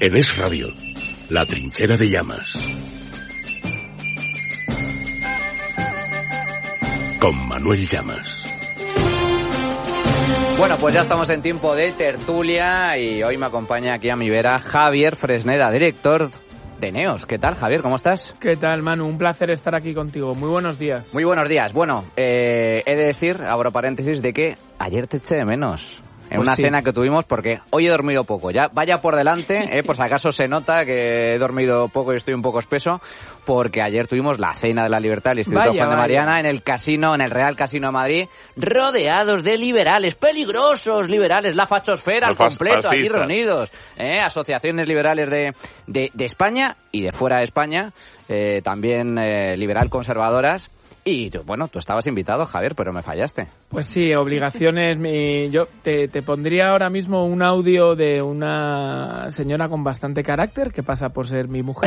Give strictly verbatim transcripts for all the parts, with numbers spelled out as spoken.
En Es Radio, La Trinchera de Llamas. Con Manuel Llamas. Bueno, pues ya estamos en tiempo de tertulia y hoy me acompaña aquí a mi vera Javier Fresneda, director de Neos. ¿Qué tal, Javier? ¿Cómo estás? ¿Qué tal, Manu? Un placer estar aquí contigo. Muy buenos días. Muy buenos días. Bueno, eh, he de decir, abro paréntesis, de que ayer te eché de menos. En pues una sí. cena que tuvimos, porque hoy he dormido poco. Ya vaya por delante, eh, por si acaso se nota que he dormido poco y estoy un poco espeso, porque ayer tuvimos la Cena de la Libertad del Instituto Vaya, Juan de vaya. Mariana en el casino, en el Real Casino de Madrid, rodeados de liberales, peligrosos liberales, la fachosfera al Los fas- completo, allí fascistas. reunidos, eh, asociaciones liberales de, de, de España y de fuera de España, eh, también eh, liberal conservadoras. Y tú, bueno, tú estabas invitado, Javier, pero me fallaste. Pues sí, obligaciones. Mi, yo te, te pondría ahora mismo un audio de una señora con bastante carácter, que pasa por ser mi mujer,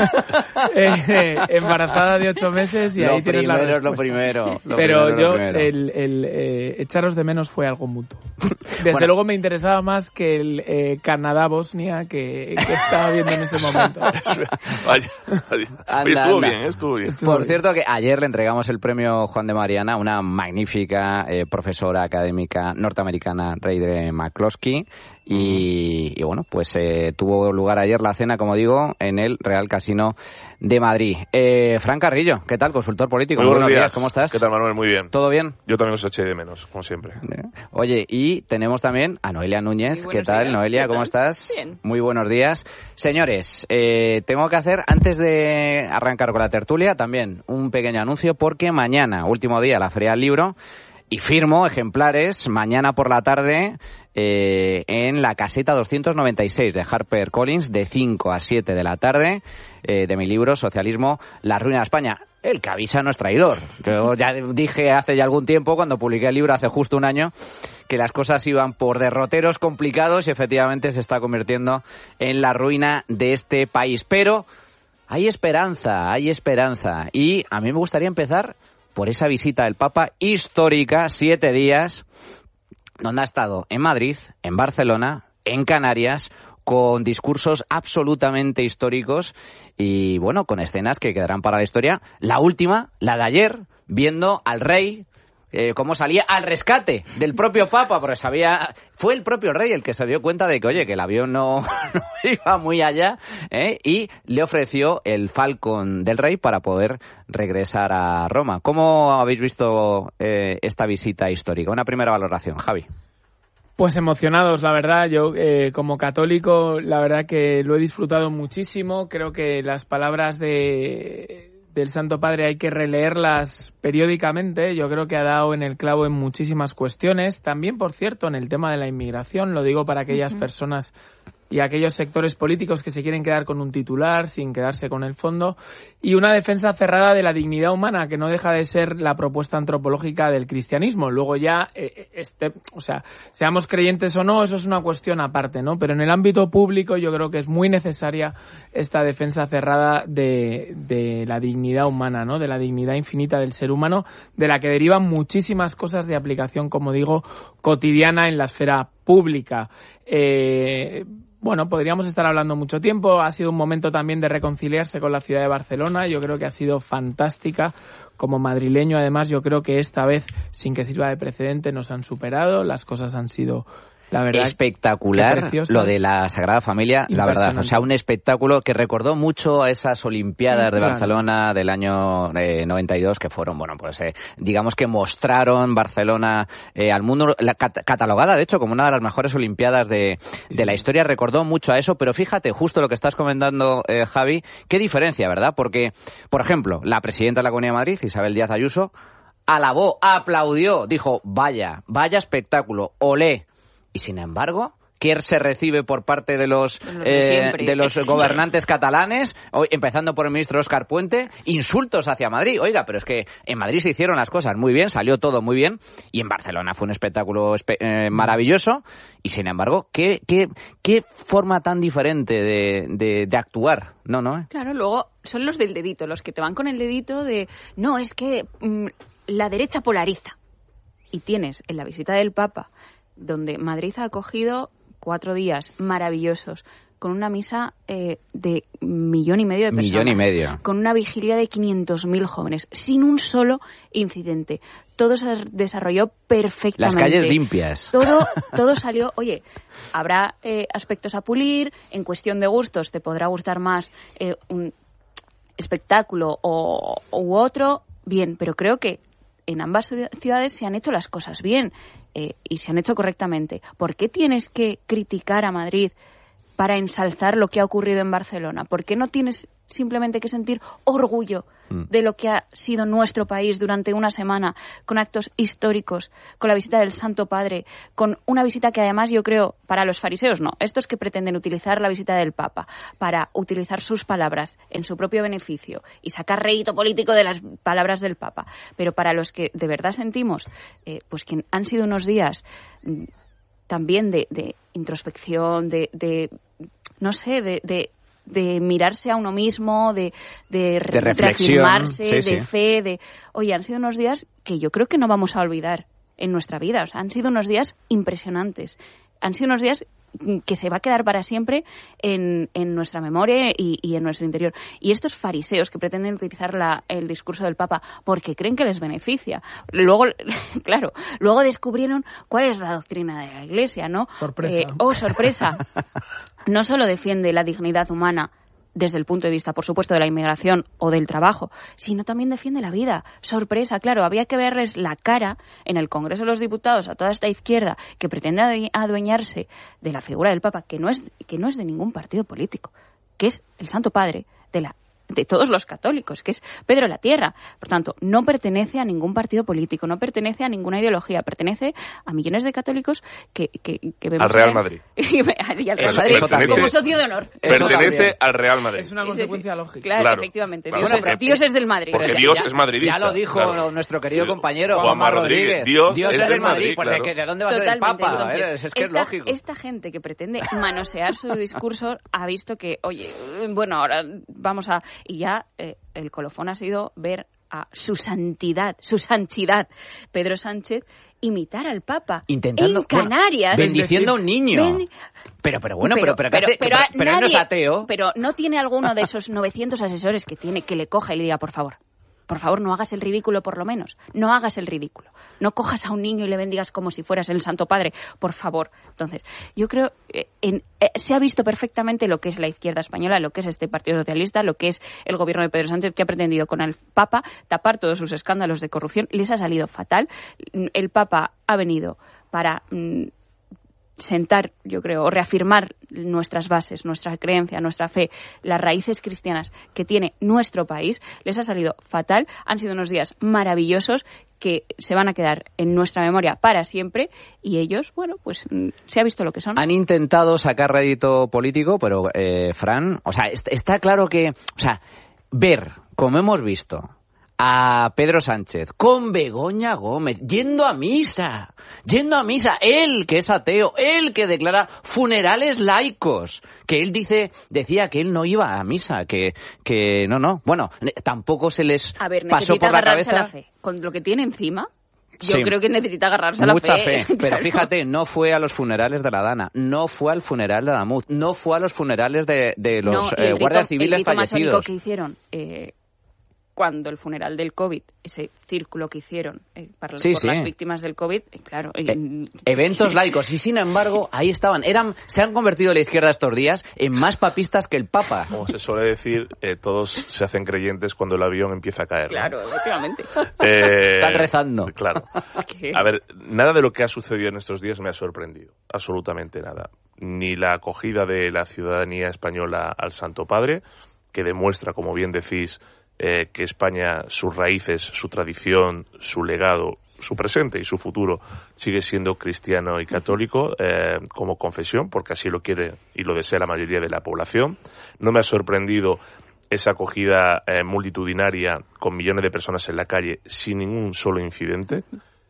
eh, embarazada de ocho meses y Lo ahí tienes la primero es lo respuesta. primero. Lo Pero primero es lo yo, primero. el, el eh, echaros de menos fue algo mutuo. Desde Bueno. luego me interesaba más que el eh, Canadá-Bosnia que, que estaba viendo en ese momento. Vaya, vaya. Anda, Oye, estuvo anda. bien, ¿eh? estuvo bien. Estuvo Por bien. cierto que ayer le entregamos el premio Juan de Mariana a una magnífica eh, profesora académica norteamericana, Rey de McCloskey, y, y bueno, pues eh, tuvo lugar ayer la cena, como digo, en el Real Casino de Madrid. Eh, Fran Carrillo, ¿qué tal? Consultor político. Muy buenos días. ¿Cómo estás? ¿Qué tal, Manuel? Muy bien. ¿Todo bien? Yo también os eché de menos, como siempre. Oye, y tenemos también a Noelia Núñez. Muy ¿Qué buenos tal, días. Noelia? ¿Qué ¿Cómo tal? estás? Bien. Muy buenos días. Señores, eh, tengo que hacer, antes de arrancar con la tertulia, también un pequeño anuncio, porque mañana, último día, la Feria del Libro, y firmo ejemplares mañana por la tarde eh, en la caseta doscientos noventa y seis de HarperCollins, de cinco a siete de la tarde, eh, de mi libro Socialismo, la ruina de España. El que avisa no es traidor. Yo ya dije hace ya algún tiempo, cuando publiqué el libro hace justo un año, que las cosas iban por derroteros complicados y efectivamente se está convirtiendo en la ruina de este país. Pero hay esperanza, hay esperanza. Y a mí me gustaría empezar por esa visita del Papa histórica, siete días, donde ha estado en Madrid, en Barcelona, en Canarias, con discursos absolutamente históricos y, bueno, con escenas que quedarán para la historia. La última, la de ayer, viendo al rey, eh, cómo salía al rescate del propio Papa, porque sabía, fue el propio rey el que se dio cuenta de que, oye, que el avión no, no iba muy allá, ¿eh? Y le ofreció el Falcon del rey para poder regresar a Roma. ¿Cómo habéis visto eh, esta visita histórica? Una primera valoración, Javi. Pues emocionados, la verdad. Yo, eh, como católico, la verdad que lo he disfrutado muchísimo. Creo que las palabras de del Santo Padre hay que releerlas periódicamente. Yo creo que ha dado en el clavo en muchísimas cuestiones. También, por cierto, en el tema de la inmigración, lo digo para aquellas uh-huh. personas y aquellos sectores políticos que se quieren quedar con un titular sin quedarse con el fondo, y una defensa cerrada de la dignidad humana, que no deja de ser la propuesta antropológica del cristianismo. Luego ya, eh, este, o sea, seamos creyentes o no, eso es una cuestión aparte, ¿no? Pero en el ámbito público yo creo que es muy necesaria esta defensa cerrada de, de la dignidad humana, ¿no? De la dignidad infinita del ser humano, de la que derivan muchísimas cosas de aplicación, como digo, cotidiana en la esfera pública. Eh, Bueno, podríamos estar hablando mucho tiempo. Ha sido un momento también de reconciliarse con la ciudad de Barcelona. Yo creo que ha sido fantástica. Como madrileño, además, yo creo que esta vez, sin que sirva de precedente, nos han superado. Las cosas han sido, la verdad, espectacular lo de la Sagrada Familia, la verdad. O sea, un espectáculo que recordó mucho a esas Olimpiadas de claro. Barcelona del año eh, noventa y dos, que fueron, bueno, pues eh, digamos que mostraron Barcelona eh, al mundo, la, cat- catalogada de hecho como una de las mejores Olimpiadas de, de la historia. Recordó mucho a eso, pero fíjate, justo lo que estás comentando, eh, Javi, qué diferencia, ¿verdad? Porque, por ejemplo, la presidenta de la Comunidad de Madrid, Isabel Díaz Ayuso, alabó, aplaudió, dijo, vaya, vaya espectáculo, olé. Y sin embargo, ¿qué se recibe por parte de los eh, de los gobernantes catalanes? Hoy, empezando por el ministro Óscar Puente, insultos hacia Madrid. Oiga, pero es que en Madrid se hicieron las cosas muy bien, salió todo muy bien, y en Barcelona fue un espectáculo espe- eh, maravilloso. Y sin embargo, ¿qué, qué, qué forma tan diferente de, de, de actuar? No, no. ¿eh? Claro, luego son los del dedito, los que te van con el dedito de, no, es que mmm, la derecha polariza. Y tienes en la visita del Papa, donde Madrid ha acogido cuatro días maravillosos, con una misa eh, de millón y medio de personas. Millón y medio. Con una vigilia de quinientos mil jóvenes, sin un solo incidente. Todo se desarrolló perfectamente. Las calles limpias. Todo, todo salió... Oye, habrá eh, aspectos a pulir, en cuestión de gustos te podrá gustar más eh, un espectáculo o, u otro, bien, pero creo que en ambas ciudades se han hecho las cosas bien eh, y se han hecho correctamente. ¿Por qué tienes que criticar a Madrid para ensalzar lo que ha ocurrido en Barcelona? ¿Por qué no tienes simplemente que sentir orgullo mm. de lo que ha sido nuestro país durante una semana, con actos históricos, con la visita del Santo Padre, con una visita que además yo creo, para los fariseos no, estos que pretenden utilizar la visita del Papa para utilizar sus palabras en su propio beneficio y sacar rédito político de las palabras del Papa, pero para los que de verdad sentimos eh, pues que han sido unos días mm, también de, de introspección, de, de no sé, de, de, de mirarse a uno mismo, de, de, de reafirmarse, sí, de sí. fe, de... Oye, han sido unos días que yo creo que no vamos a olvidar en nuestra vida. O sea, han sido unos días impresionantes. Han sido unos días que se va a quedar para siempre en, en nuestra memoria y, y en nuestro interior. Y estos fariseos que pretenden utilizar la, el discurso del Papa porque creen que les beneficia. Luego, claro, luego descubrieron cuál es la doctrina de la Iglesia, ¿no? Sorpresa. Eh, oh, sorpresa. No solo defiende la dignidad humana desde el punto de vista, por supuesto, de la inmigración o del trabajo, sino también defiende la vida. Sorpresa, claro, había que verles la cara en el Congreso de los Diputados a toda esta izquierda que pretende adueñarse de la figura del Papa, que no es, que no es de ningún partido político, que es el Santo Padre de la de todos los católicos, que es Pedro de la Tierra. Por tanto, no pertenece a ningún partido político, no pertenece a ninguna ideología, pertenece a millones de católicos que, que, que vemos... Al Real Madrid. y al Real Madrid, pertenece, como socio de honor. Pertenece al Real Madrid. Es una consecuencia lógica. Claro, claro efectivamente. Claro. Dios, Bueno, es, Dios es del Madrid. Porque ya, Dios ya, es madridista. Ya lo dijo claro. nuestro querido compañero Juanma Juanma Rodríguez. Dios, Dios es es del Madrid, Madrid. Porque claro. que ¿de dónde va a ser el Totalmente. Papa? Entonces, Es que esta, es lógico. Esta gente que pretende manosear su discurso ha visto que, oye, bueno, ahora vamos a... Y ya... Eh, el colofón ha sido ver a su santidad, su santidad, Pedro Sánchez, imitar al Papa intentando, en Canarias. Bueno, bendiciendo a un niño. Bendi- pero, pero bueno, pero, pero, pero, pero, pero, pero, pero él no es nadie- ateo. Pero no tiene alguno de esos novecientos asesores que tiene que le coja y le diga, por favor, por favor, no hagas el ridículo por lo menos. No hagas el ridículo. No cojas a un niño y le bendigas como si fueras el Santo Padre. Por favor. Entonces, yo creo que en, eh, se ha visto perfectamente lo que es la izquierda española, lo que es este Partido Socialista, lo que es el gobierno de Pedro Sánchez, que ha pretendido con el Papa tapar todos sus escándalos de corrupción. Les ha salido fatal. El Papa ha venido para... Mmm, sentar, yo creo, o reafirmar nuestras bases, nuestra creencia, nuestra fe, las raíces cristianas que tiene nuestro país, les ha salido fatal. Han sido unos días maravillosos que se van a quedar en nuestra memoria para siempre y ellos, bueno, pues se ha visto lo que son. Han intentado sacar rédito político, pero, eh, Fran, o sea, está, está claro que, o sea, ver, como hemos visto, a Pedro Sánchez con Begoña Gómez yendo a misa, yendo a misa, él que es ateo, él que declara funerales laicos, que él dice, decía que él no iba a misa, que, que no, no, bueno, tampoco se les a ver, pasó por la agarrarse cabeza. a la fe. Con lo que tiene encima, yo Sí. creo que necesita agarrarse a la Mucha fe. fe, pero Claro. fíjate, no fue a los funerales de la Dana, no fue al funeral de Adamuz, no fue a los funerales de, de los No, y el eh, rito- guardias civiles el rito masónico fallecidos. que hicieron eh, cuando el funeral del COVID, ese círculo que hicieron eh, para Sí, por sí. las víctimas del COVID, eh, claro. Eh, eh, Eventos laicos, y sin embargo, ahí estaban. Eran, se han convertido la izquierda estos días en más papistas que el Papa. Como se suele decir, eh, todos se hacen creyentes cuando el avión empieza a caer. ¿no? Claro, efectivamente. Eh, Están rezando. Claro. ¿Qué? A ver, nada de lo que ha sucedido en estos días me ha sorprendido. Absolutamente nada. Ni la acogida de la ciudadanía española al Santo Padre, que demuestra, como bien decís, eh, que España, sus raíces, su tradición, su legado, su presente y su futuro sigue siendo cristiano y católico eh, como confesión, porque así lo quiere y lo desea la mayoría de la población. No me ha sorprendido esa acogida eh, multitudinaria con millones de personas en la calle sin ningún solo incidente.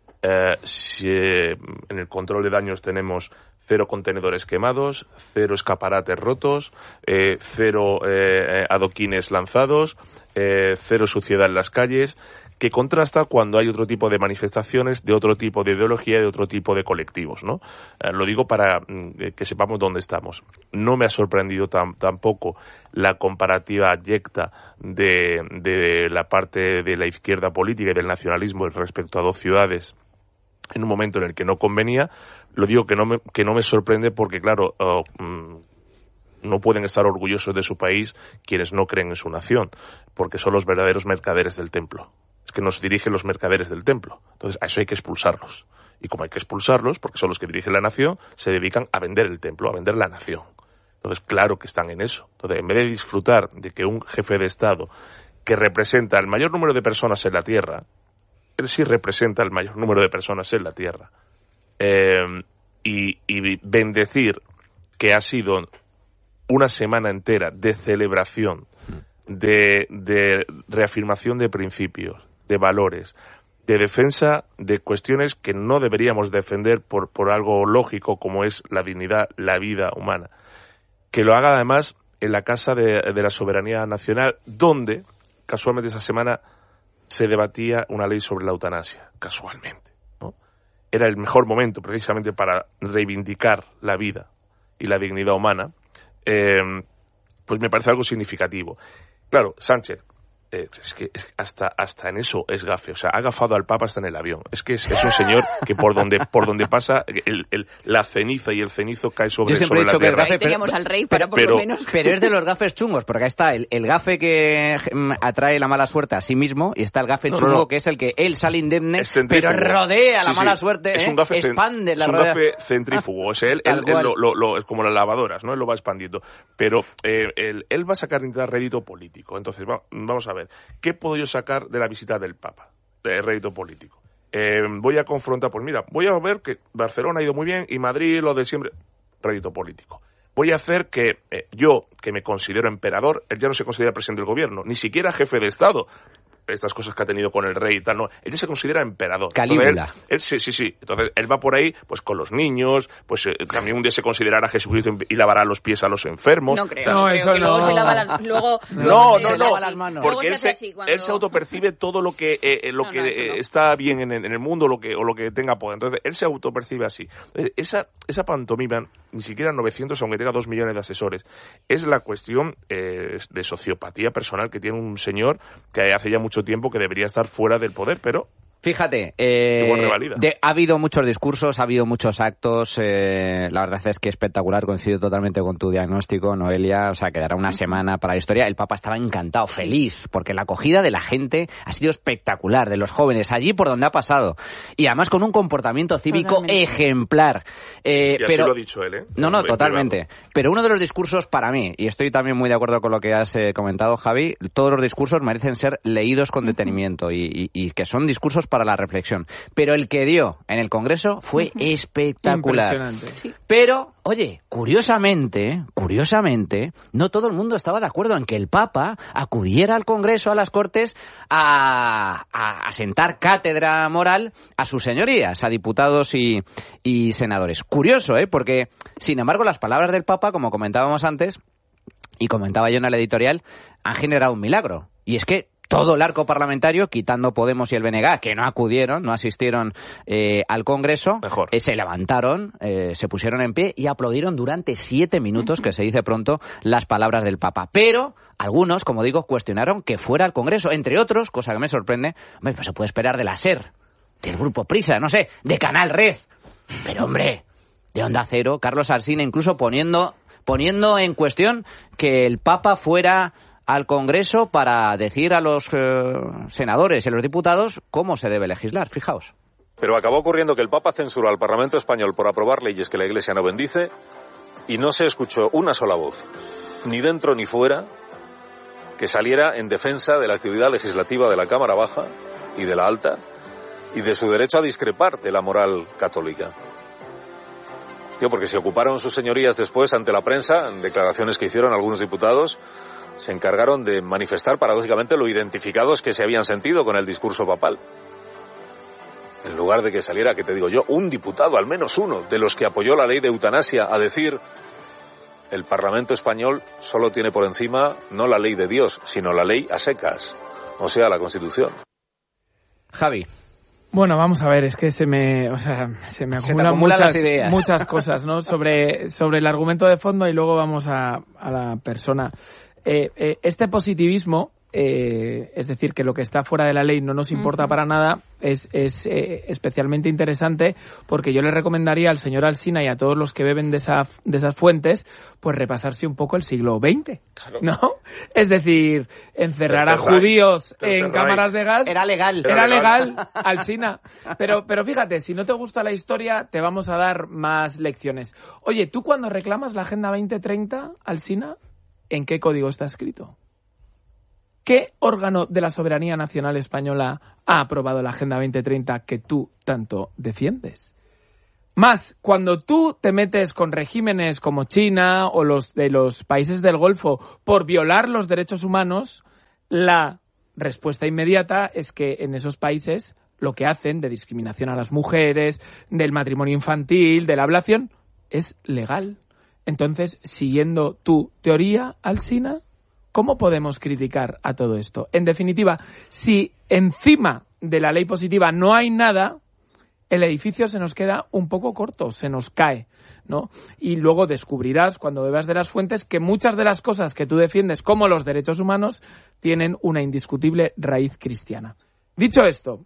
Eh, si, eh, en el control de daños tenemos cero contenedores quemados, cero escaparates rotos, eh, cero eh, adoquines lanzados, eh, cero suciedad en las calles, que contrasta cuando hay otro tipo de manifestaciones, de otro tipo de ideología, de otro tipo de colectivos, ¿no? Eh, lo digo para mm, que sepamos dónde estamos. No me ha sorprendido tam, tampoco la comparativa abyecta de, de la parte de la izquierda política y del nacionalismo respecto a dos ciudades en un momento en el que no convenía. Lo digo que no me, que no me sorprende porque, claro, oh, mm, no pueden estar orgullosos de su país quienes no creen en su nación, porque son los verdaderos mercaderes del templo. Es que nos dirigen los mercaderes del templo. Entonces, a eso hay que expulsarlos. Y como hay que expulsarlos, porque son los que dirigen la nación, se dedican a vender el templo, a vender la nación. Entonces, claro que están en eso. Entonces, en vez de disfrutar de que un jefe de Estado que representa el mayor número de personas en la tierra, él sí representa el mayor número de personas en la tierra, eh, y, y bendecir que ha sido una semana entera de celebración, de, de reafirmación de principios, de valores, de defensa de cuestiones que no deberíamos defender por, por algo lógico como es la dignidad, la vida humana. Que lo haga además en la Casa de, de la Soberanía Nacional, donde casualmente esa semana se debatía una ley sobre la eutanasia, casualmente, ¿no? Era el mejor momento precisamente para reivindicar la vida y la dignidad humana, eh, pues me parece algo significativo. Claro, Sánchez, eh, es que es, hasta hasta en eso es gafe, o sea, ha gafado al Papa hasta en el avión. Es que es, es un señor que por donde por donde pasa el, el, la ceniza y el cenizo cae sobre, Yo siempre sobre he dicho la que el tierra. gafe, teníamos al rey para por pero, lo menos. Pero es de los gafes chungos, porque ahí está el, el gafe que atrae la mala suerte a sí mismo y está el gafe no, chungo no, no. que es el que él sale indemne, Es pero rodea la sí, mala sí. suerte, es ¿eh? un gafe, expande la es un rodea. gafe centrífugo, o sea, él, él, él lo, lo, lo, es como las lavadoras, ¿no? Él lo va expandiendo, pero eh, él, él va a sacar rédito político. Entonces, va, vamos a ver, ¿qué puedo yo sacar de la visita del Papa? De rédito político. Eh, voy a confrontar, pues mira, voy a ver que Barcelona ha ido muy bien y Madrid lo de siempre, rédito político. Voy a hacer que eh, yo, que me considero emperador, él ya no se considera presidente del gobierno, ni siquiera jefe de Estado. Estas cosas que ha tenido con el rey y tal, no. Él se considera emperador. Calígula. Él, él, sí, sí, sí. Entonces, él va por ahí, pues, con los niños, pues, eh, también un día se considerará Jesucristo y lavará los pies a los enfermos. No creo. O sea, no, creo eso que luego no. se lava la, luego, No, luego no, se no, lava las así. manos. Luego porque él se se, hace así cuando- él se autopercibe todo lo que, eh, lo No, que no, eh, eso no. está bien en, en el mundo lo que, o lo que tenga poder. Entonces, él se autopercibe así. Entonces, esa, esa pantomima, ni siquiera novecientos, aunque tenga dos millones de asesores, es la cuestión eh, de sociopatía personal que tiene un señor que hace ya mucho tiempo que debería estar fuera del poder, pero Fíjate, eh, Igual revalida. de, ha habido muchos discursos, ha habido muchos actos, eh, la verdad es que espectacular, coincido totalmente con tu diagnóstico, Noelia, o sea, quedará una semana para la historia. El Papa estaba encantado, feliz, porque la acogida de la gente ha sido espectacular, de los jóvenes, allí por donde ha pasado, y además con un comportamiento cívico Totalmente. ejemplar. Eh, y así pero, lo ha dicho él, ¿eh? No, no, En totalmente. privado. Pero uno de los discursos para mí, y estoy también muy de acuerdo con lo que has eh, comentado, Javi, todos los discursos merecen ser leídos con detenimiento y, y, y que son discursos para la reflexión. Pero el que dio en el Congreso fue espectacular. Impresionante. Pero, oye, curiosamente, curiosamente, no todo el mundo estaba de acuerdo en que el Papa acudiera al Congreso, a las Cortes, a, a, a sentar cátedra moral a sus señorías, a diputados y, y senadores. Curioso, ¿eh? Porque, sin embargo, las palabras del Papa, como comentábamos antes, y comentaba yo en el editorial, han generado un milagro. Y es que todo el arco parlamentario, quitando Podemos y el B N G, que no acudieron, no asistieron eh, al Congreso, Mejor. eh, se levantaron, eh, se pusieron en pie y aplaudieron durante siete minutos, que se dice pronto, las palabras del Papa. Pero algunos, como digo, cuestionaron que fuera al Congreso. Entre otros, cosa que me sorprende, hombre, pues se puede esperar de la SER, del Grupo Prisa, no sé, de Canal Red. Pero, hombre, de Onda Cero, Carlos Alsina, incluso poniendo, poniendo en cuestión que el Papa fuera al Congreso para decir a los eh, senadores y a los diputados cómo se debe legislar. Fijaos. Pero acabó ocurriendo que el Papa censuró al Parlamento español por aprobar leyes que la Iglesia no bendice y no se escuchó una sola voz, ni dentro ni fuera, que saliera en defensa de la actividad legislativa de la Cámara Baja y de la Alta y de su derecho a discrepar de la moral católica. Tío, porque se ocuparon sus señorías después ante la prensa, en declaraciones que hicieron algunos diputados, se encargaron de manifestar paradójicamente lo identificados que se habían sentido con el discurso papal. En lugar de que saliera, que te digo yo, un diputado, al menos uno, de los que apoyó la ley de eutanasia, a decir: el Parlamento español solo tiene por encima no la ley de Dios, sino la ley a secas, o sea, la Constitución. Javi. Bueno, vamos a ver, es que se me, o sea, se me acumulan, acumulan muchas, las ideas. muchas cosas, ¿no? Sobre, sobre el argumento de fondo y luego vamos a, a la persona. Eh, eh, este positivismo, eh, es decir, que lo que está fuera de la ley no nos importa uh-huh. para nada, es, es eh, especialmente interesante porque yo le recomendaría al señor Alsina y a todos los que beben de, esa, de esas fuentes, pues repasarse un poco el siglo veinte, claro. ¿no? Es decir, encerrar a judíos en cámaras de gas... Era legal. Era, era legal, legal Alsina. Pero, pero fíjate, si no te gusta la historia, te vamos a dar más lecciones. Oye, ¿tú cuando reclamas la Agenda veinte treinta, Alsina, en qué código está escrito? ¿Qué órgano de la soberanía nacional española ha aprobado la Agenda veinte treinta que tú tanto defiendes? Más, cuando tú te metes con regímenes como China o los de los países del Golfo por violar los derechos humanos, la respuesta inmediata es que en esos países lo que hacen de discriminación a las mujeres, del matrimonio infantil, de la ablación, es legal. Entonces, siguiendo tu teoría, Alsina, ¿cómo podemos criticar a todo esto? En definitiva, si encima de la ley positiva no hay nada, el edificio se nos queda un poco corto, se nos cae, ¿no? Y luego descubrirás, cuando bebas de las fuentes, que muchas de las cosas que tú defiendes, como los derechos humanos, tienen una indiscutible raíz cristiana. Dicho esto,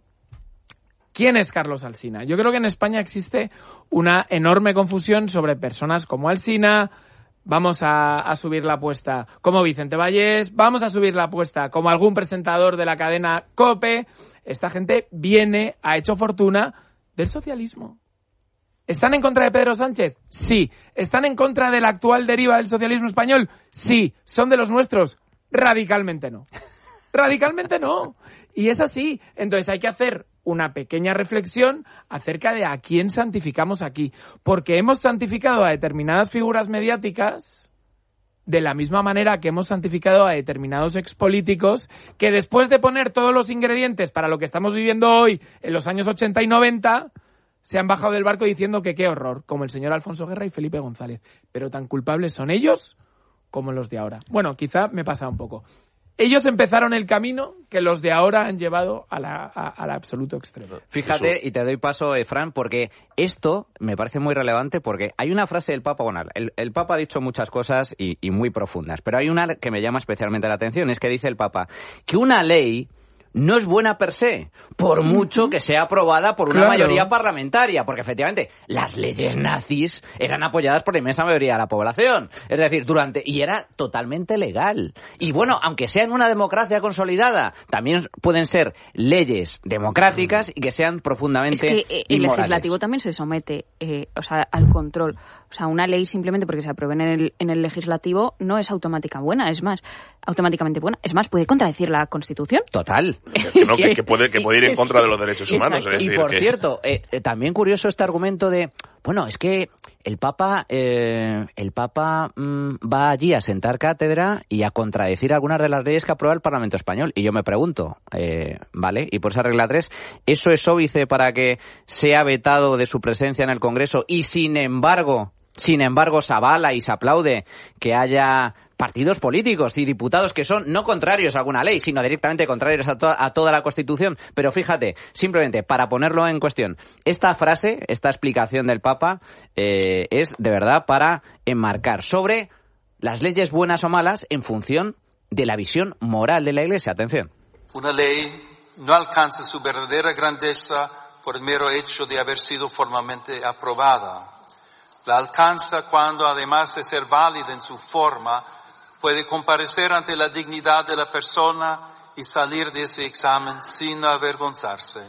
¿quién es Carlos Alsina? Yo creo que en España existe una enorme confusión sobre personas como Alsina. Vamos a, a subir la apuesta como Vicente Vallés, vamos a subir la apuesta como algún presentador de la cadena COPE. Esta gente viene, ha hecho fortuna del socialismo. ¿Están en contra de Pedro Sánchez? Sí. ¿Están en contra de la actual deriva del socialismo español? Sí. ¿Son de los nuestros? Radicalmente no. Radicalmente no. Y es así. Entonces hay que hacer una pequeña reflexión acerca de a quién santificamos aquí. Porque hemos santificado a determinadas figuras mediáticas de la misma manera que hemos santificado a determinados expolíticos que después de poner todos los ingredientes para lo que estamos viviendo hoy en los años ochenta y noventa se han bajado del barco diciendo que qué horror, como el señor Alfonso Guerra y Felipe González. Pero tan culpables son ellos como los de ahora. Bueno, quizá me pasa un poco. Ellos empezaron el camino que los de ahora han llevado a la, a, al absoluto extremo. Fíjate, y te doy paso, eh, Fran, porque esto me parece muy relevante porque hay una frase del Papa, bueno, el, el Papa ha dicho muchas cosas y, y muy profundas, pero hay una que me llama especialmente la atención, es que dice el Papa que una ley no es buena per se, por mucho que sea aprobada por una claro. mayoría parlamentaria, porque efectivamente las leyes nazis eran apoyadas por la inmensa mayoría de la población, es decir, durante y era totalmente legal. Y bueno, aunque sea en una democracia consolidada, también pueden ser leyes democráticas y que sean profundamente inmorales. Es que eh, el legislativo también se somete, eh, o sea, al control. O sea, una ley simplemente porque se apruebe en el, en el legislativo no es automática buena, es más, automáticamente buena. Es más, puede contradecir la Constitución. Total. Que, no, que, que, puede, que puede ir en contra de los derechos humanos. Es y decir, por que... cierto, eh, eh, también curioso este argumento de, bueno, es que el Papa, eh, el Papa mmm, va allí a sentar cátedra y a contradecir algunas de las leyes que aprueba el Parlamento Español. Y yo me pregunto, eh, ¿vale? Y por esa regla tres, ¿eso es óbice para que sea vetado de su presencia en el Congreso y sin embargo, sin embargo se avala y se aplaude que haya partidos políticos y diputados que son no contrarios a alguna ley, sino directamente contrarios a, to- a toda la Constitución? Pero fíjate, simplemente para ponerlo en cuestión, esta frase, esta explicación del Papa eh, es de verdad para enmarcar sobre las leyes buenas o malas en función de la visión moral de la Iglesia. Atención. Una ley no alcanza su verdadera grandeza por el mero hecho de haber sido formalmente aprobada. La alcanza cuando, además de ser válida en su forma, puede comparecer ante la dignidad de la persona y salir de ese examen sin avergonzarse.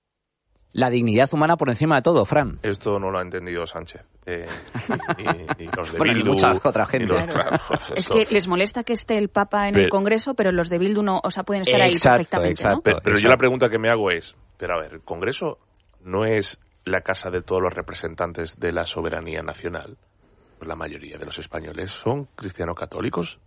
La dignidad humana por encima de todo, Fran. Esto no lo ha entendido Sánchez. Eh, y, y los de bueno, Bildu, y mucha otra gente. Los, claro. Claro, es que les molesta que esté el Papa en pero, el Congreso, pero los de Bildu no, o sea, pueden estar exacto, ahí perfectamente, exacto, ¿no? Pero, pero exacto. yo la pregunta que me hago es, pero a ver, el Congreso no es la casa de todos los representantes de la soberanía nacional. Pues la mayoría de los españoles son cristiano-católicos.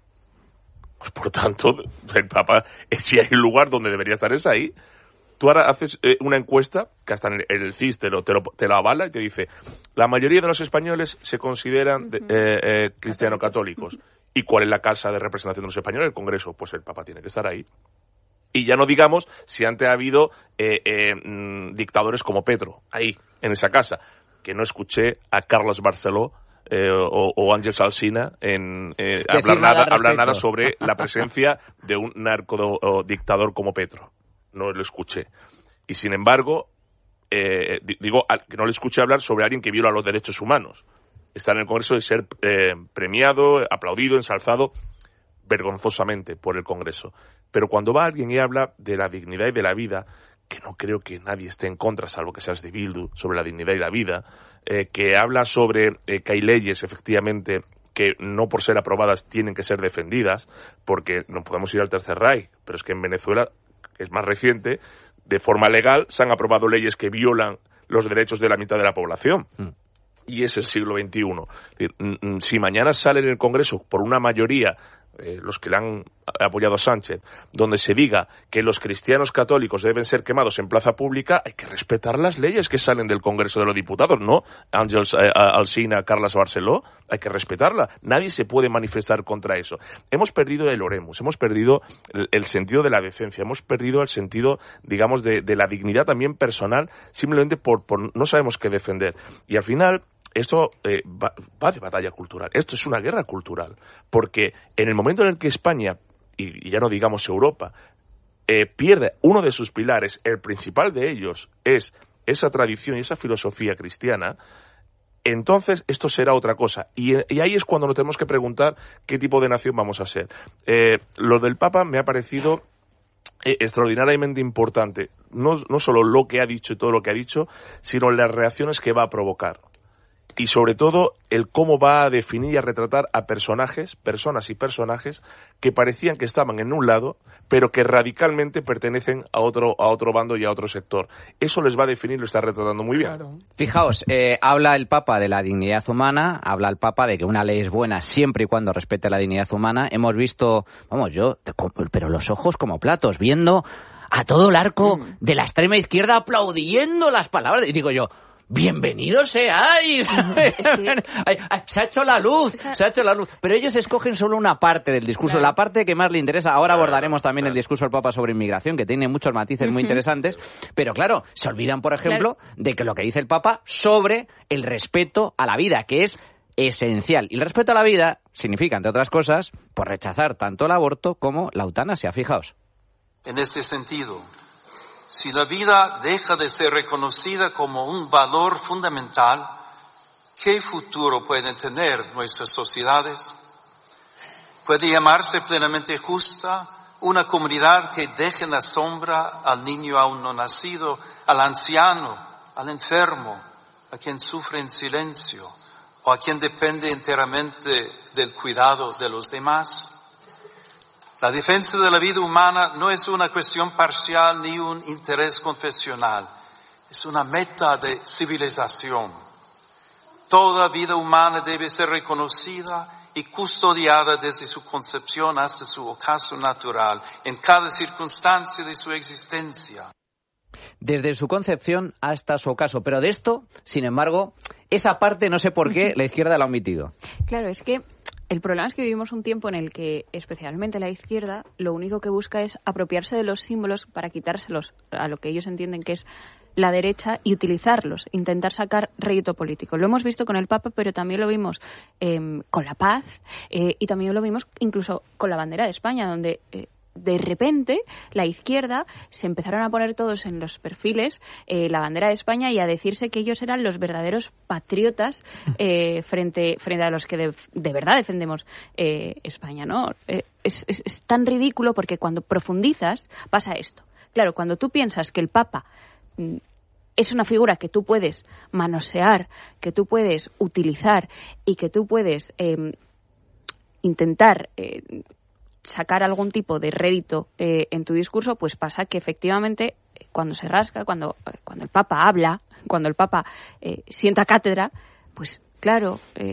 Pues por tanto, el Papa, si hay un lugar donde debería estar es ahí. Tú ahora haces eh, una encuesta, que hasta en el C I S te lo, te, lo, te lo avala y te dice, la mayoría de los españoles se consideran de, eh, eh, cristiano-católicos. ¿Y cuál es la casa de representación de los españoles? El Congreso. Pues el Papa tiene que estar ahí. Y ya no digamos si antes ha habido eh, eh, mm, dictadores como Petro, ahí, en esa casa, que no escuché a Carles Barceló eh, o, o Ángel Alsina en eh, hablar nada, nada hablar nada sobre la presencia de un narcodictador como Petro. No lo escuché. Y sin embargo, eh, digo que no le escuché hablar sobre alguien que viola los derechos humanos. Está en el Congreso de ser eh, premiado, aplaudido, ensalzado vergonzosamente por el Congreso. Pero cuando va alguien y habla de la dignidad y de la vida, que no creo que nadie esté en contra, salvo que seas de Bildu, sobre la dignidad y la vida, eh, que habla sobre eh, que hay leyes, efectivamente, que no por ser aprobadas tienen que ser defendidas, porque no podemos ir al Tercer Reich, pero es que en Venezuela, que es más reciente, de forma legal se han aprobado leyes que violan los derechos de la mitad de la población. Mm. Y es el siglo veintiuno. Es decir, si mañana sale en el Congreso por una mayoría, eh, los que le han apoyado a Sánchez, donde se diga que los cristianos católicos deben ser quemados en plaza pública, hay que respetar las leyes que salen del Congreso de los Diputados, ¿no? Ángel eh, Alsina, Carles Barceló, hay que respetarla. Nadie se puede manifestar contra eso. Hemos perdido el oremus, hemos perdido el, el sentido de la decencia, hemos perdido el sentido, digamos, de, de la dignidad también personal, simplemente por, por no sabemos qué defender. Y al final, esto eh, va, va de batalla cultural. Esto es una guerra cultural. Porque en el momento en el que España, y, y ya no digamos Europa, eh, pierde uno de sus pilares, el principal de ellos es esa tradición y esa filosofía cristiana, entonces esto será otra cosa. Y, y ahí es cuando nos tenemos que preguntar qué tipo de nación vamos a ser. Eh, lo del Papa me ha parecido eh, extraordinariamente importante. No, no solo lo que ha dicho y todo lo que ha dicho, sino las reacciones que va a provocar. Y sobre todo el cómo va a definir y a retratar a personajes, personas y personajes que parecían que estaban en un lado, pero que radicalmente pertenecen a otro a otro bando y a otro sector. Eso les va a definir y lo está retratando muy bien. Claro. Fijaos, eh, habla el Papa de la dignidad humana, habla el Papa de que una ley es buena siempre y cuando respete la dignidad humana. Hemos visto, vamos, yo, pero los ojos como platos, viendo a todo el arco mm. de la extrema izquierda aplaudiendo las palabras. Y digo yo, ¡bienvenidos seáis! Se ha hecho la luz, se ha hecho la luz. Pero ellos escogen solo una parte del discurso, claro. La parte que más le interesa. Ahora abordaremos también el discurso del Papa sobre inmigración, que tiene muchos matices muy interesantes. Pero claro, se olvidan, por ejemplo, claro. de que lo que dice el Papa sobre el respeto a la vida, que es esencial. Y el respeto a la vida significa, entre otras cosas, pues rechazar tanto el aborto como la eutanasia. Fijaos. En este sentido, si la vida deja de ser reconocida como un valor fundamental, ¿qué futuro pueden tener nuestras sociedades? ¿Puede llamarse plenamente justa una comunidad que deje en la sombra al niño aún no nacido, al anciano, al enfermo, a quien sufre en silencio o a quien depende enteramente del cuidado de los demás? La defensa de la vida humana no es una cuestión parcial ni un interés confesional, es una meta de civilización. Toda vida humana debe ser reconocida y custodiada desde su concepción hasta su ocaso natural, en cada circunstancia de su existencia. Desde su concepción hasta su ocaso, pero de esto, sin embargo, esa parte no sé por qué la izquierda la ha omitido. Claro, es que el problema es que vivimos un tiempo en el que, especialmente la izquierda, lo único que busca es apropiarse de los símbolos para quitárselos a lo que ellos entienden que es la derecha y utilizarlos, intentar sacar rédito político. Lo hemos visto con el Papa, pero también lo vimos eh, con la paz eh, y también lo vimos incluso con la bandera de España, donde Eh, de repente la izquierda se empezaron a poner todos en los perfiles eh, la bandera de España y a decirse que ellos eran los verdaderos patriotas eh, frente frente a los que de, de verdad defendemos eh, España, ¿no? Eh, es, es, es tan ridículo porque cuando profundizas pasa esto. Claro, cuando tú piensas que el Papa mm, es una figura que tú puedes manosear, que tú puedes utilizar y que tú puedes eh, intentar eh, sacar algún tipo de rédito eh, en tu discurso, pues pasa que efectivamente cuando se rasca, cuando, cuando el Papa habla, cuando el Papa eh, sienta cátedra, pues claro, eh,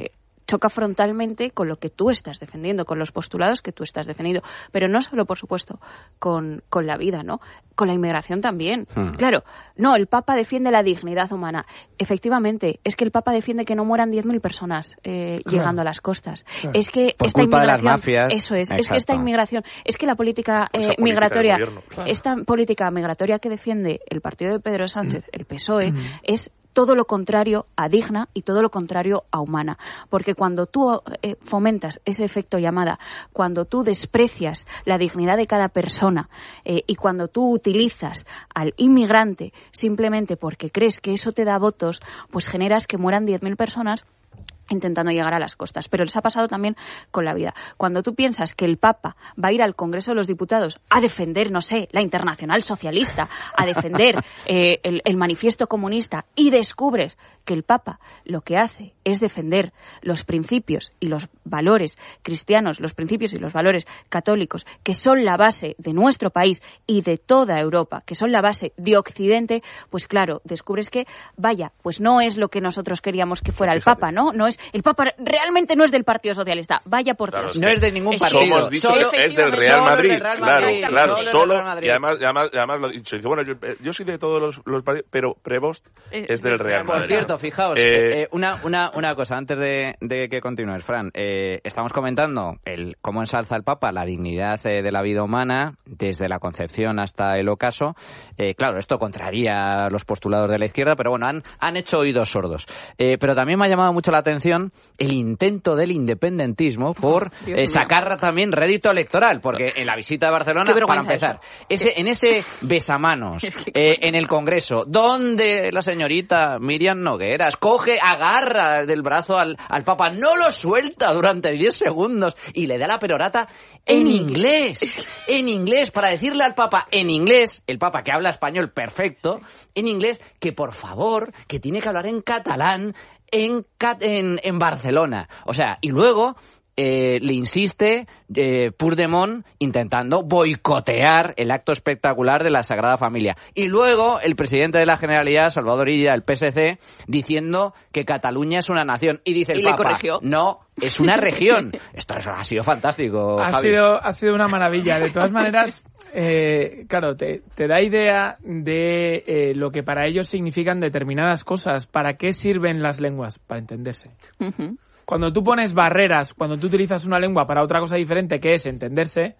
choca frontalmente con lo que tú estás defendiendo, con los postulados que tú estás defendiendo. Pero no solo, por supuesto, con, con la vida, ¿no? Con la inmigración también. Hmm. Claro, no, el Papa defiende la dignidad humana. Efectivamente, es que el Papa defiende que no mueran diez mil personas eh, claro. llegando a las costas. Claro. Es que por esta culpa inmigración... de las mafias. Eso es, Exacto. es que esta inmigración... Es que la política eh, migratoria... Gobierno, claro. Esta política migratoria que defiende el partido de Pedro Sánchez, el P S O E, hmm. es... todo lo contrario a digna y todo lo contrario a humana. Porque cuando tú eh, fomentas ese efecto llamada, cuando tú desprecias la dignidad de cada persona eh, y cuando tú utilizas al inmigrante simplemente porque crees que eso te da votos, pues generas que mueran diez mil personas intentando llegar a las costas. Pero les ha pasado también con la vida. Cuando tú piensas que el Papa va a ir al Congreso de los Diputados a defender, no sé, la Internacional Socialista, a defender eh, el, el manifiesto comunista, y descubres que el Papa lo que hace es defender los principios y los valores cristianos, los principios y los valores católicos, que son la base de nuestro país y de toda Europa, que son la base de Occidente, pues claro, descubres que, vaya, pues no es lo que nosotros queríamos que fuera el Papa, ¿no? No es el Papa realmente no es del Partido Socialista, vaya por Dios. Claro, no es de ningún partido. Somos dicho, solo, es del Real Madrid, del Real Madrid claro, claro, solo, solo Madrid. y además, además, además lo he dicho, bueno, yo, yo soy de todos los, los partidos, pero Prevost eh, es del Real Madrid. Por cierto, fijaos, eh, eh, una, una, una cosa, antes de, de que continúes, Fran, eh, estamos comentando el cómo ensalza el Papa la dignidad eh, de la vida humana, desde la concepción hasta el ocaso. Eh, claro, esto contraría a los postulados de la izquierda, pero bueno, han, han hecho oídos sordos. Eh, pero también me ha llamado mucho la atención el intento del independentismo por eh, sacar también rédito electoral, porque en la visita a Barcelona, para empezar, ese, en ese besamanos eh, en el Congreso, donde la señorita Miriam Nogueras coge, agarra del brazo al, al Papa, no lo suelta durante diez segundos y le da la perorata en inglés, en inglés, para decirle al Papa en inglés, el Papa que habla español perfecto, en inglés, que por favor, que tiene que hablar en catalán en, en, en Barcelona. O sea, y luego eh, le insiste eh, Puigdemont intentando boicotear el acto espectacular de la Sagrada Familia. Y luego el presidente de la Generalidad, Salvador Illa, del P S C, diciendo que Cataluña es una nación. Y dice el ¿Y Papa, le corrigió? no, es una región. Esto ha sido fantástico, ha Javi. sido Ha sido una maravilla. De todas maneras, eh, claro, te, te da idea de eh, lo que para ellos significan determinadas cosas. ¿Para qué sirven las lenguas? Para entenderse. Uh-huh. Cuando tú pones barreras, cuando tú utilizas una lengua para otra cosa diferente, que es entenderse,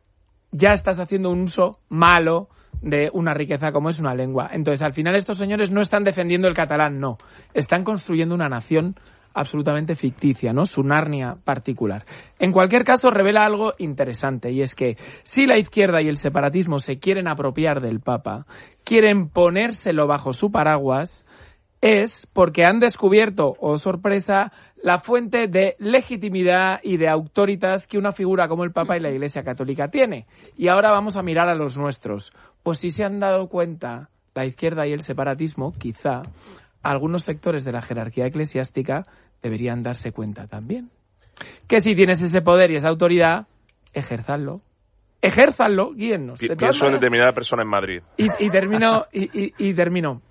ya estás haciendo un uso malo de una riqueza como es una lengua. Entonces, al final, estos señores no están defendiendo el catalán, no. Están construyendo una nación absolutamente ficticia, ¿no? Su Narnia particular. En cualquier caso, revela algo interesante, y es que si la izquierda y el separatismo se quieren apropiar del Papa, quieren ponérselo bajo su paraguas, es porque han descubierto, oh sorpresa, la fuente de legitimidad y de autoritas que una figura como el Papa y la Iglesia Católica tiene. Y ahora vamos a mirar a los nuestros. Pues si se han dado cuenta la izquierda y el separatismo, quizá algunos sectores de la jerarquía eclesiástica deberían darse cuenta también. Que si tienes ese poder y esa autoridad, ejérzanlo. Ejérzanlo, guíennos. De Pienso en determinada persona en Madrid. Y, y termino, y, y, y termino.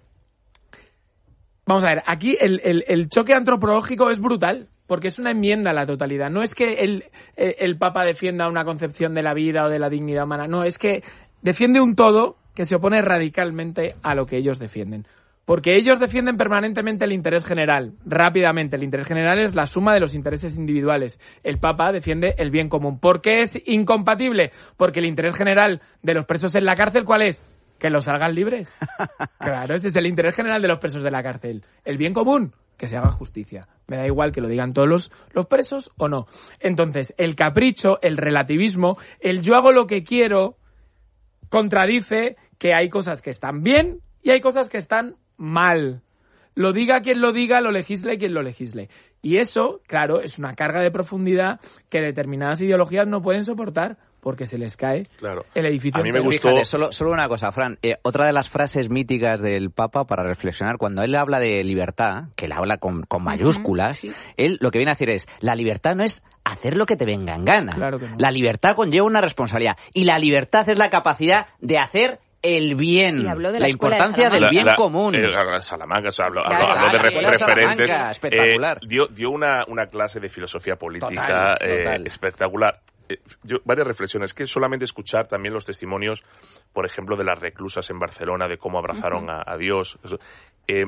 Vamos a ver, aquí el, el, el choque antropológico es brutal, porque es una enmienda a la totalidad. No es que el, el Papa defienda una concepción de la vida o de la dignidad humana, no, es que defiende un todo que se opone radicalmente a lo que ellos defienden. Porque ellos defienden permanentemente el interés general, rápidamente. El interés general es la suma de los intereses individuales. El Papa defiende el bien común. ¿Por qué es incompatible? Porque el interés general de los presos en la cárcel, ¿cuál es? Que los salgan libres. Claro, ese es el interés general de los presos de la cárcel. El bien común, que se haga justicia. Me da igual que lo digan todos los, los presos o no. Entonces, el capricho, el relativismo, el yo hago lo que quiero, contradice que hay cosas que están bien y hay cosas que están mal. Lo diga quien lo diga, lo legisle quien lo legisle. Y eso, claro, es una carga de profundidad que determinadas ideologías no pueden soportar, porque se les cae claro. el edificio. A mí me gustó... Fíjate, solo, solo una cosa, Fran. Eh, otra de las frases míticas del Papa para reflexionar, cuando él habla de libertad, que la habla con, con mayúsculas, uh-huh, sí. él lo que viene a decir es, la libertad no es hacer lo que te venga en gana. Claro que no. La libertad conlleva una responsabilidad. Y la libertad es la capacidad de hacer el bien, de la, la importancia del bien la, común. La, la Salamanca, o sea, habló, claro, habló de la referentes. Espectacular. Eh, dio dio una, una clase de filosofía política total, total. Eh, espectacular. Eh, yo, varias reflexiones. Que solamente escuchar también los testimonios, por ejemplo, de las reclusas en Barcelona, de cómo abrazaron uh-huh. a, a Dios. Eso, eh,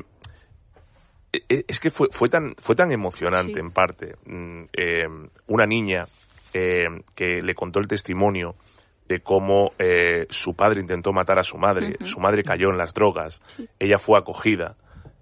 es que fue, fue tan fue tan emocionante, sí. en parte. Eh, una niña eh, que le contó el testimonio de cómo eh, su padre intentó matar a su madre, uh-huh. su madre cayó en las drogas, sí. ella fue acogida,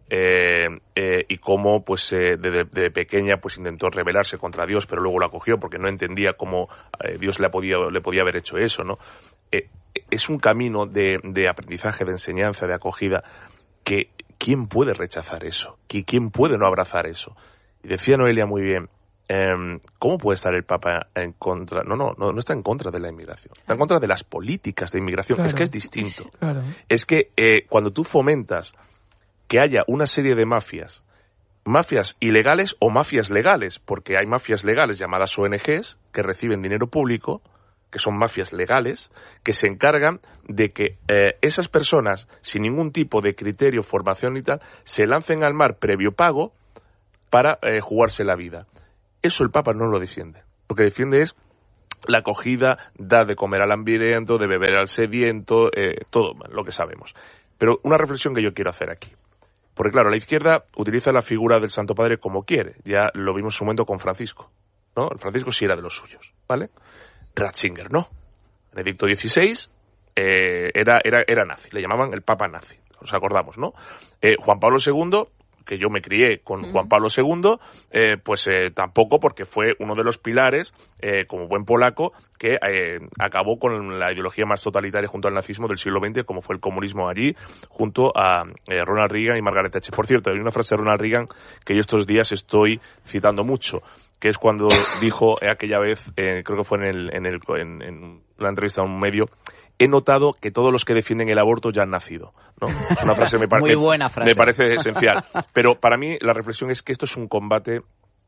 eh, eh, y cómo pues eh, de, de pequeña pues intentó rebelarse contra Dios, pero luego lo acogió porque no entendía cómo eh, Dios le podía, le podía haber hecho eso, ¿no? Eh, es un camino de, de aprendizaje, de enseñanza, de acogida, que ¿quién puede rechazar eso? ¿Quién puede no abrazar eso? Y decía Noelia muy bien, eh, ¿cómo puede estar el Papa en contra? No, no, no, no está en contra de la inmigración. Está en contra de las políticas de inmigración. Claro. Es que es distinto. Claro. Es que eh, cuando tú fomentas que haya una serie de mafias, mafias ilegales o mafias legales, porque hay mafias legales llamadas O N Ges que reciben dinero público, que son mafias legales, que se encargan de que eh, esas personas, sin ningún tipo de criterio, formación y tal, se lancen al mar previo pago para eh, jugarse la vida. Eso el Papa no lo defiende. Lo que defiende es la acogida, dar de comer al hambriento, de beber al sediento, eh, todo lo que sabemos. Pero una reflexión que yo quiero hacer aquí. Porque claro, la izquierda utiliza la figura del Santo Padre como quiere. Ya lo vimos en su momento con Francisco, ¿no? El Francisco sí era de los suyos, ¿vale? Ratzinger no. Benedicto dieciséis eh, era, era, era nazi, le llamaban el Papa nazi, nos acordamos, ¿no? Eh, Juan Pablo segundo, que yo me crié con uh-huh. Juan Pablo segundo, eh, pues eh, tampoco, porque fue uno de los pilares, eh, como buen polaco, que eh, acabó con la ideología más totalitaria junto al nazismo del siglo veinte, como fue el comunismo allí, junto a eh, Ronald Reagan y Margaret Thatcher. Por cierto, hay una frase de Ronald Reagan que yo estos días estoy citando mucho, que es cuando dijo aquella vez, eh, creo que fue en, el, en, el, en, en una entrevista a un medio, he notado que todos los que defienden el aborto ya han nacido, ¿no? Es una frase que me parece, muy buena frase. Me parece esencial. Pero para mí la reflexión es que esto es un combate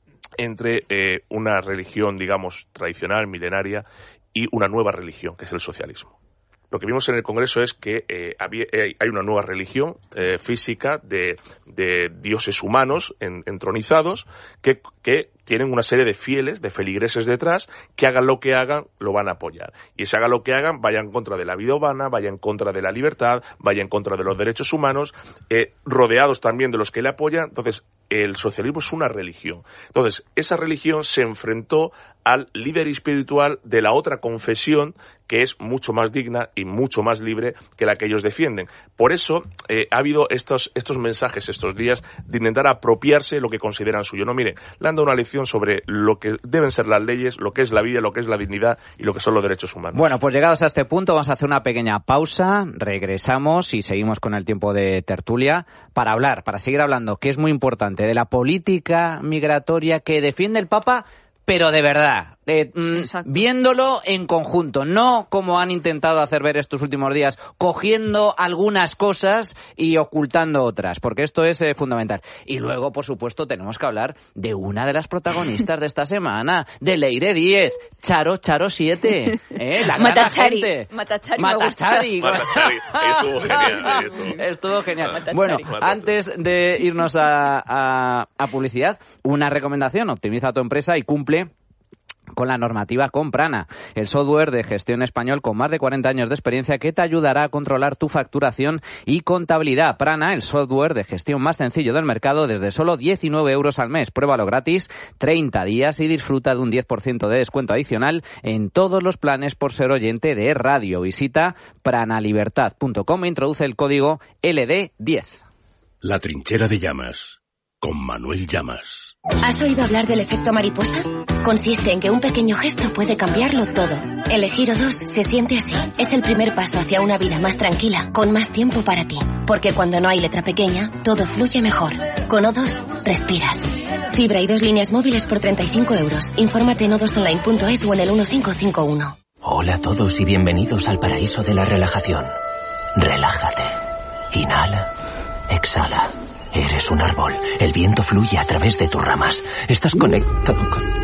entre eh, una religión, digamos, tradicional, milenaria, y una nueva religión, que es el socialismo. Lo que vimos en el Congreso es que eh, había, eh, hay una nueva religión eh, física de, de dioses humanos en, entronizados que, que tienen una serie de fieles, de feligreses detrás, que hagan lo que hagan, lo van a apoyar. Y si hagan lo que hagan, vaya en contra de la vida humana, vaya en contra de la libertad, vaya en contra de los derechos humanos, eh, rodeados también de los que le apoyan. Entonces, el socialismo es una religión. Entonces, esa religión se enfrentó al líder espiritual de la otra confesión, que es mucho más digna y mucho más libre que la que ellos defienden. Por eso eh, ha habido estos, estos mensajes estos días de intentar apropiarse lo que consideran suyo. No, miren, le han dado una lección sobre lo que deben ser las leyes, lo que es la vida, lo que es la dignidad y lo que son los derechos humanos. Bueno, pues llegados a este punto vamos a hacer una pequeña pausa, regresamos y seguimos con el tiempo de tertulia para hablar, para seguir hablando, que es muy importante, de la política migratoria que defiende el Papa, pero de verdad, eh, viéndolo en conjunto, no como han intentado hacer ver estos últimos días, cogiendo algunas cosas y ocultando otras, porque esto es eh, fundamental. Y luego, por supuesto, tenemos que hablar de una de las protagonistas de esta semana, de Leire Díez, Charo Charo siete, ¿eh? La gran Matachari. agente. Matachari. Matachari. Matachari. Ahí estuvo genial. Ahí estuvo. Estuvo genial. Matachari. Bueno, Matachari. antes de irnos a, a, a publicidad, una recomendación: optimiza tu empresa y cumple con la normativa con Prana, el software de gestión español con más de cuarenta años de experiencia que te ayudará a controlar tu facturación y contabilidad. Prana, el software de gestión más sencillo del mercado desde solo diecinueve euros al mes. Pruébalo gratis treinta días y disfruta de un diez por ciento de descuento adicional en todos los planes por ser oyente de radio. Visita pranalibertad punto com e introduce el código L D diez. La trinchera de llamas, con Manuel Llamas. ¿Has oído hablar del efecto mariposa? Consiste en que un pequeño gesto puede cambiarlo todo. Elegir O dos se siente así. Es el primer paso hacia una vida más tranquila, con más tiempo para ti. Porque cuando no hay letra pequeña, todo fluye mejor. Con O dos, respiras. Fibra y dos líneas móviles por treinta y cinco euros. Infórmate en o dos online punto es o en el uno cinco cinco uno. Hola a todos y bienvenidos al paraíso de la relajación. Relájate. Inhala. Exhala. Eres un árbol. El viento fluye a través de tus ramas. Estás conectado con...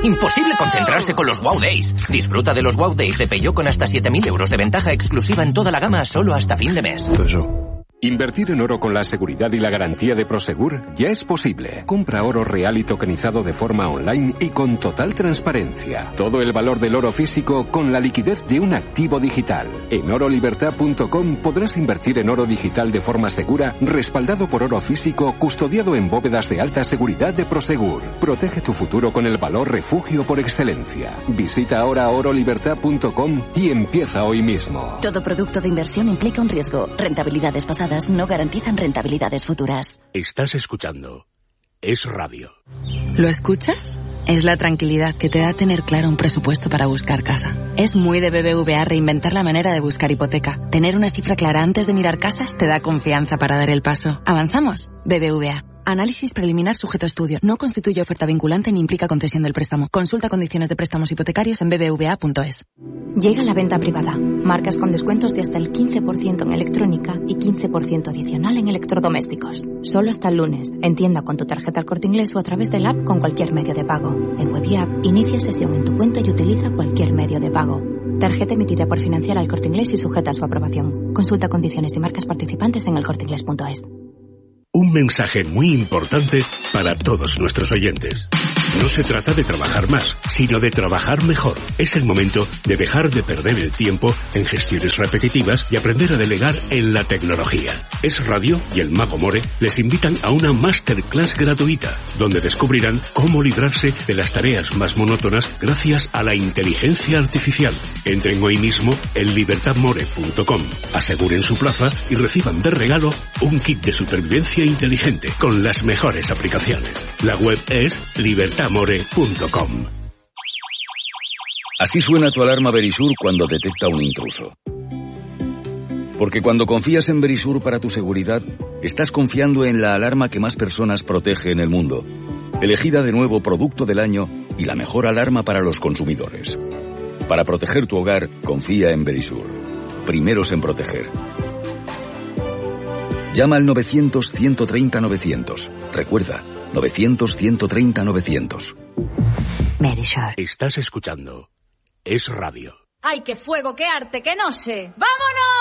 Imposible concentrarse con los Wow Days. Disfruta de los Wow Days de Peugeot con hasta siete mil euros de ventaja exclusiva en toda la gama solo hasta fin de mes. Invertir en oro con la seguridad y la garantía de Prosegur ya es posible. Compra oro real y tokenizado de forma online y con total transparencia. Todo el valor del oro físico con la liquidez de un activo digital. En oro libertad punto com podrás invertir en oro digital de forma segura, respaldado por oro físico, custodiado en bóvedas de alta seguridad de Prosegur. Protege tu futuro con el valor refugio por excelencia. Visita ahora oro libertad punto com y empieza hoy mismo. Todo producto de inversión implica un riesgo. Rentabilidades pasadas no garantizan rentabilidades futuras. Estás escuchando Es Radio. ¿Lo escuchas? Es la tranquilidad que te da tener claro un presupuesto para buscar casa. Es muy de B B V A reinventar la manera de buscar hipoteca. Tener una cifra clara antes de mirar casas te da confianza para dar el paso. ¿Avanzamos? B B V A. Análisis preliminar sujeto a estudio. No constituye oferta vinculante ni implica concesión del préstamo. Consulta condiciones de préstamos hipotecarios en b b v a punto es. Llega la venta privada. Marcas con descuentos de hasta el quince por ciento en electrónica y quince por ciento adicional en electrodomésticos. Solo hasta el lunes. En tienda con tu tarjeta El Corte Inglés o a través del app con cualquier medio de pago. En web y app, inicia sesión en tu cuenta y utiliza cualquier medio de pago. Tarjeta emitida por Financiera El Corte Inglés y sujeta a su aprobación. Consulta condiciones y marcas participantes en el corte inglés punto es. Un mensaje muy importante para todos nuestros oyentes. No se trata de trabajar más, sino de trabajar mejor. Es el momento de dejar de perder el tiempo en gestiones repetitivas y aprender a delegar en la tecnología. Es Radio y el Mago More les invitan a una masterclass gratuita, donde descubrirán cómo librarse de las tareas más monótonas gracias a la inteligencia artificial. Entren hoy mismo en libertad more punto com, aseguren su plaza y reciban de regalo un kit de supervivencia inteligente con las mejores aplicaciones. La web es libertad more punto com. Así suena tu alarma Verisur cuando detecta un intruso. Porque cuando confías en Verisur para tu seguridad, estás confiando en la alarma que más personas protege en el mundo. Elegida de nuevo Producto del Año y la mejor alarma para los consumidores. Para proteger tu hogar, confía en Verisur. Primeros en proteger. Llama al novecientos, ciento treinta, novecientos. Recuerda, novecientos, ciento treinta, novecientos. Verisur. Estás escuchando Es Radio. ¡Ay, qué fuego, qué arte, qué no sé! ¡Vámonos!